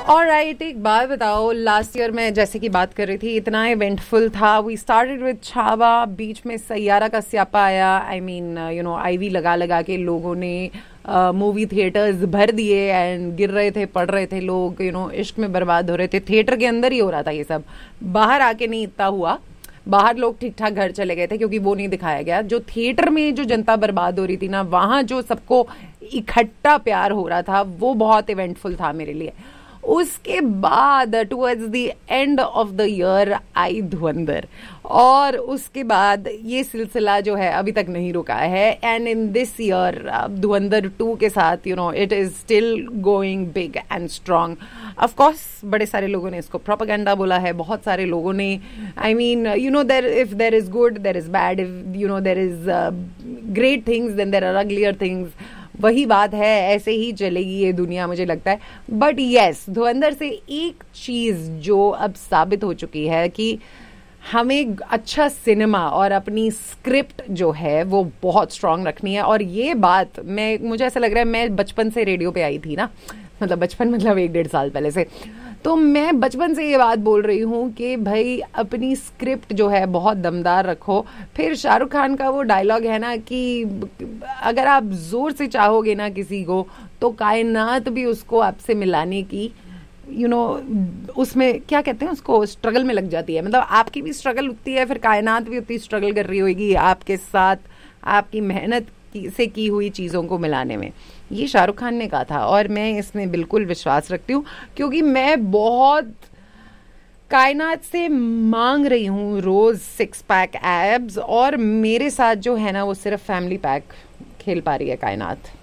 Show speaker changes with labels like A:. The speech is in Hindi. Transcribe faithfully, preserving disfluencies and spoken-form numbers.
A: ऑलराइट, एक बात बताओ, लास्ट ईयर मैं जैसे कि बात कर रही थी, इतना इवेंटफुल था. वी स्टार्टेड विद छावा, बीच में सैयारा का स्यापा आया. I mean you know ivy लगा लगा के लोगों ने मूवी uh, थिएटर्स भर दिए एंड गिर रहे थे, पड़ रहे थे लोग, यू नो इश्क में बर्बाद हो रहे थे. थिएटर के अंदर ही हो रहा था ये सब, बाहर आके नहीं इतना हुआ. बाहर लोग ठीक ठाक घर चले गए थे क्योंकि वो नहीं दिखाया गया. जो थिएटर में जो जनता बर्बाद हो रही थी ना, वहां जो सबको इकट्ठा प्यार हो रहा था, वो बहुत इवेंटफुल था मेरे लिए. उसके बाद towards the end of the year I धुरंधर, और उसके बाद ये सिलसिला जो है अभी तक नहीं रुका है. And in this year Dhurandhar to के साथ you know it is still going big and strong. Of course बड़े सारे लोगों ने इसको प्रोपेगेंडा बोला है, बहुत सारे लोगों ने, I mean you know there if there is good there is bad, if you know there is great things then there are uglier things. वही बात है, ऐसे ही चलेगी ये दुनिया मुझे लगता है. बट यस, धुरंधर से एक चीज जो अब साबित हो चुकी है कि हमें अच्छा सिनेमा और अपनी स्क्रिप्ट जो है वो बहुत स्ट्रांग रखनी है. और ये बात मैं मुझे ऐसा लग रहा है, मैं बचपन से रेडियो पे आई थी ना, मतलब बचपन मतलब एक डेढ़ साल पहले से, तो मैं बचपन से ये बात बोल रही हूँ कि भाई अपनी स्क्रिप्ट जो है बहुत दमदार रखो. फिर शाहरुख खान का वो डायलॉग है ना कि अगर आप जोर से चाहोगे ना किसी को तो कायनात भी उसको आपसे मिलाने की, यू you नो know, उसमें क्या कहते हैं उसको, स्ट्रगल में लग जाती है. मतलब आपकी भी स्ट्रगल उतनी है, फिर कायनात भी उतनी स्ट्रगल कर रही होगी आपके साथ, आपकी मेहनत की, से की हुई चीज़ों को मिलाने में. ये शाहरुख खान ने कहा था और मैं इसमें बिल्कुल विश्वास रखती हूँ, क्योंकि मैं बहुत कायनात से मांग रही हूँ रोज सिक्स पैक एब्स, और मेरे साथ जो है ना वो सिर्फ फैमिली पैक खेल पा रही है कायनात.